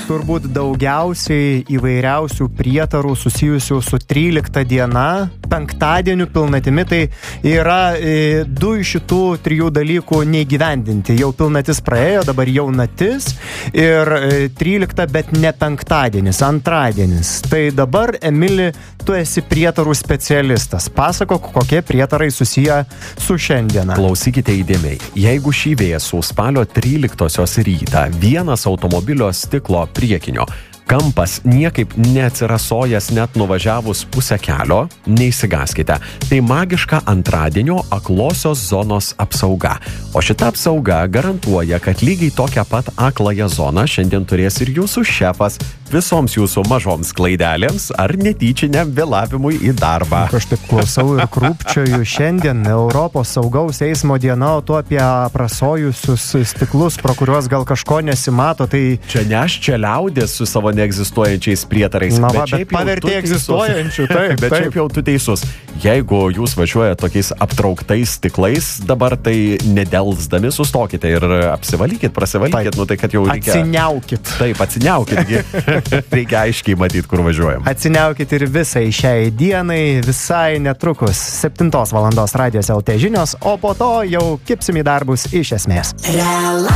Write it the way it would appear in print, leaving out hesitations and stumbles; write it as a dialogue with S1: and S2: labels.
S1: turbūt daugiausiai įvairiausių prietarų susijusių su 13 diena, penktadieniu pilnatimi, tai yra du iš šitų trijų dalykų neįgyvendinti. Jau pilnatis praėjo, dabar jaunatis ir 13, bet ne penktadienis, antradienis. Tai dabar, Emili, tu esi prietarų specialistas. Pasakok, kokie prietarai susiję su šiandiena.
S2: Klausykite įdėmiai. Jeigu šį vėsų spalio 13 rytą vienas automobilio stiklo priekinio kampas niekaip neatsirasojęs net nuvažiavus pusę kelio, neįsigaskite. Tai magiška antradienio aklosios zonos apsauga. O šita apsauga garantuoja, kad lygiai tokią pat akląją zoną šiandien turės ir jūsų šefas visoms jūsų mažoms klaidelėms ar netyčiniam vėlavimui į darbą.
S1: Aš taip klausau ir krūpčioju. Šiandien Europos saugaus eismo diena, o tu apie prasojusius stiklus, pro kuriuos gal kažko nesimato, tai...
S2: Čia ne aš, čia liaudės su savo neegzistuojančiais prietarais.
S1: Na, bet pavertė egzistuojančių, taip.
S2: Bet šiaip jau tu teisus. Jeigu jūs važiuojate tokiais aptrauktais stiklais, dabar tai nedelsdami sustokite ir apsivalykit, prasivalykit, nu tai kad jau reikia...
S1: Atsiniaukit.
S2: Taip, atsiniaukit. Reikia aiškiai matyti, kur važiuojam.
S1: Atsiniaukit ir visai šiai dienai, visai netrukus 7 valandos Radijos LT žinios, o po to jau kipsim į darbus iš esmės.